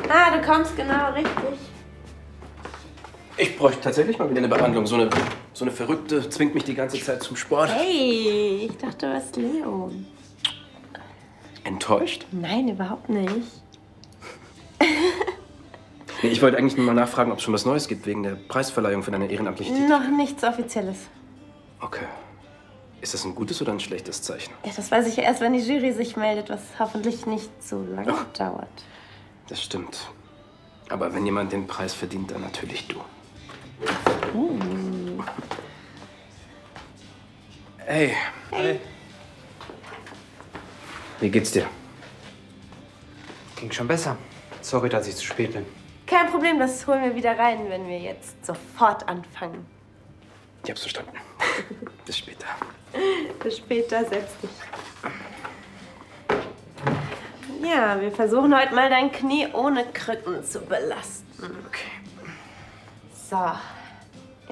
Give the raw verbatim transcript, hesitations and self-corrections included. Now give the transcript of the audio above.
Ah, du kommst genau richtig. Ich bräuchte tatsächlich mal wieder eine Behandlung. So eine, so eine Verrückte zwingt mich die ganze Zeit zum Sport. Hey, ich dachte, du warst Leo. Enttäuscht? Nein, überhaupt nicht. Nee, ich wollte eigentlich nur mal nachfragen, ob es schon was Neues gibt wegen der Preisverleihung für deine ehrenamtliche Tätigkeit. Noch nichts Offizielles. Okay. Ist das ein gutes oder ein schlechtes Zeichen? Ja, das weiß ich erst, wenn die Jury sich meldet, was hoffentlich nicht so lange Ach. dauert. Das stimmt. Aber wenn jemand den Preis verdient, dann natürlich du. Uh. Hey. Hey. Wie geht's dir? Ging schon besser. Sorry, dass ich zu spät bin. Kein Problem, das holen wir wieder rein, wenn wir jetzt sofort anfangen. Ich hab's verstanden. Bis später. Bis später, setz dich. Ja, wir versuchen heute mal dein Knie ohne Krücken zu belasten. Okay. So.